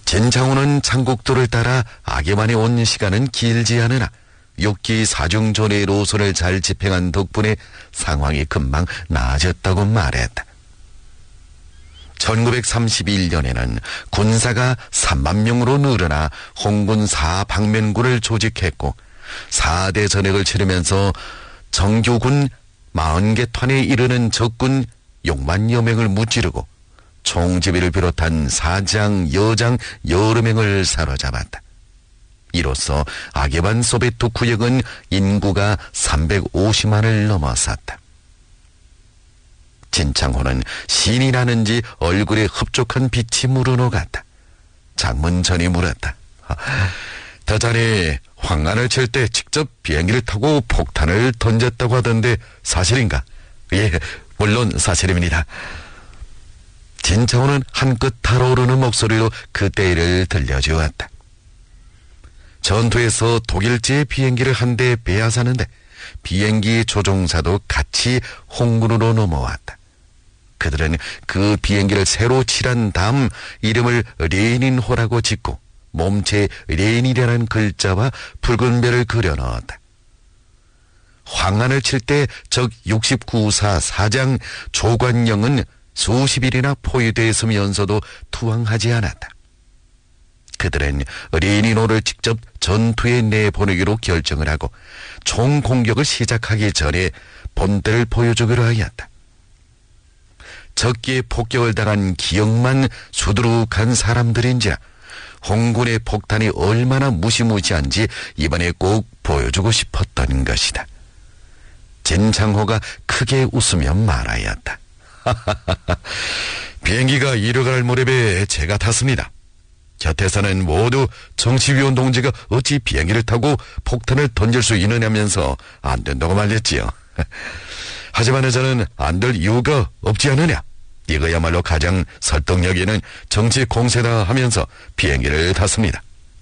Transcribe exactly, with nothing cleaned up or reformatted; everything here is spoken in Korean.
진창호는 창곡도를 따라 악에만에 온 시간은 길지 않으나 육기 사중존의 노선을 잘 집행한 덕분에 상황이 금방 나아졌다고 말했다. 천구백삼십일 년에는 군사가 삼만 명으로 늘어나 홍군 사방면군을 조직했고 사 대 전역을 치르면서 정규군 사십 개 탄에 이르는 적군 육만여 명을 무찌르고 총지비를 비롯한 사장, 여장 여러 명을 사로잡았다. 이로써 아게반 소베트 구역은 인구가 삼백오십만을 넘어섰다. 진창호는 신이 나는지 얼굴에 흡족한 빛이 묻어오갔다. 장문전이 물었다. 더 전에 황란을 칠 때 직접 비행기를 타고 폭탄을 던졌다고 하던데 사실인가? 예, 물론 사실입니다. 진창호는 한껏 달아오르는 목소리로 그때 일을 들려주었다. 전투에서 독일제 비행기를 한 대 빼앗았는데 비행기 조종사도 같이 홍군으로 넘어왔다. 그들은 그 비행기를 새로 칠한 다음 이름을 레닌호라고 짓고 몸체에 레닌이라는 글자와 붉은 별을 그려 넣었다. 황란을 칠 때 적 육십구 사 사장 조관영은 수십일이나 포위되어 있으면서도 투항하지 않았다. 그들은 레닌호를 직접 전투에 내보내기로 결정을 하고 총 공격을 시작하기 전에 본때를 보여주기로 하였다. 적기에 폭격을 당한 기억만 수두룩한 사람들인지라 홍군의 폭탄이 얼마나 무시무시한지 이번에 꼭 보여주고 싶었던 것이다. 진창호가 크게 웃으며 말하였다. 비행기가 이르갈 무렵에 제가 탔습니다. 곁에서는 모두 정치위원 동지가 어찌 비행기를 타고 폭탄을 던질 수 있느냐면서 안 된다고 말했지요. 하지만 저는 안 될 이유가 없지 않느냐. 이거야말로 가장 설득력 있는 정치 공세다 하면서 비행기를 탔습니다.